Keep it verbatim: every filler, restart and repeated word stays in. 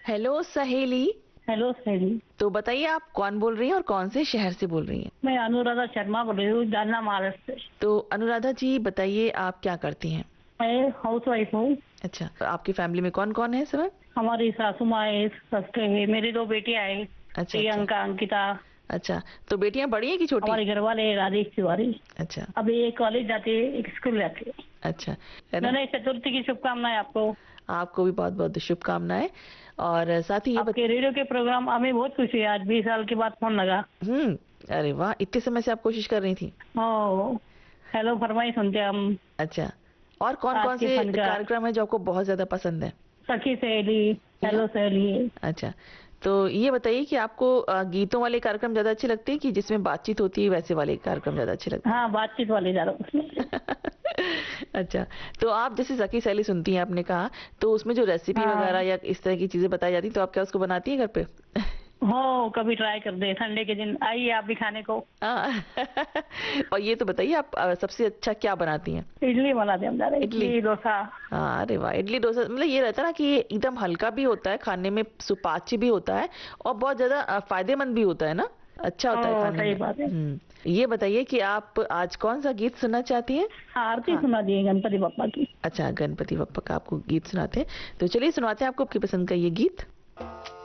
Hello सहेली। Hello सहेली। तो बताइए आप कौन बोल रही हैं और कौन से शहर से बोल रही हैं? मैं अनुराधा शर्मा बोल रही हूँ, जालना महाराष्ट्र से। तो अनुराधा जी बताइए आप क्या करती हैं? मैं हाउस वाइफ हूँ। अच्छा, तो आपकी फैमिली में कौन कौन है इस समय? हमारी सासू माँ है, ससुर है, मेरी दो बेटियां हैं, अच्छा अच्छा। प्रियंका अंकिता। अच्छा, तो बेटियां बड़ी हैं कि छोटी? हमारे घर वाले राजेश तिवारी। अच्छा अभी एक कॉलेज जाते हैं, एक स्कूल जाते हैं। अच्छा, है ना। गणेश चतुर्थी की शुभकामनाएं आपको। आपको भी बहुत बहुत शुभकामनाएं। और साथ ही ये बत... आपके रेडियो के प्रोग्राम हमें बहुत खुशी है, आज बीस साल के बाद फोन लगा। हम्म। अरे वाह, इतने समय से आप कोशिश कर रही थी। ओ, हेलो फरमाई सुनते हैं हम। अच्छा, और कौन आज कौन के से फन का कार्यक्रम है जो आपको बहुत ज्यादा पसंद है? सखी सहेली, ठीक है। हेलो सहेली। अच्छा, तो ये बताइए कि आपको अ, गीतों वाले कार्यक्रम ज्यादा अच्छे लगते हैं कि जिसमें बातचीत होती है वैसे वाले कार्यक्रम ज्यादा अच्छे लगते हाँ, बातचीत वाले ज्यादा उसमें। हैं? अच्छा, तो आप जैसे सखी सहेली सुनती हैं आपने कहा, तो उसमें जो रेसिपी वगैरह हाँ, या इस तरह की चीजें बताई जाती तो आप क्या उसको बनाती हैं घर पे? हो कभी ट्राई कर दे, संडे के दिन आइए आप भी खाने को। हाँ। और ये तो बताइए आप अ, सबसे अच्छा क्या बनाती हैं? इडली बना दे हम ज्यादा, इडली। इडली डोसा। हाँ, अरे वाह, इडली डोसा मतलब ये रहता है ना कि ये एकदम हल्का भी होता है खाने में, सुपाच्य भी होता है और बहुत ज्यादा अ, फायदेमंद भी होता है ना, अच्छा होता है ओ खाने सही में। बात है। हम्म। ये बताइए कि आप आज कौन सा गीत सुनना चाहती हैं? हाँ, आरती हाँ। सुना दिए गणपति बप्पा की। अच्छा, गणपति बप्पा का आपको गीत सुनाते हैं, तो चलिए सुनाते हैं आपको आपकी पसंद का ये गीत।